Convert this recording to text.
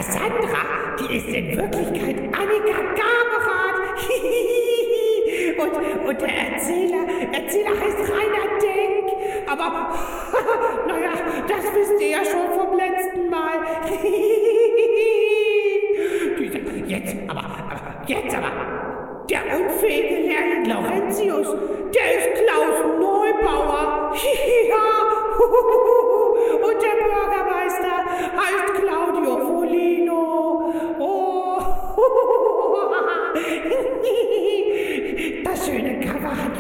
Cassandra, die ist in Wirklichkeit Annika Gaberat. Und der Erzähler heißt Rainer Denk. Aber, naja, das wisst ihr ja schon vom letzten Mal. Jetzt aber, der unfähige Lehrling Laurentius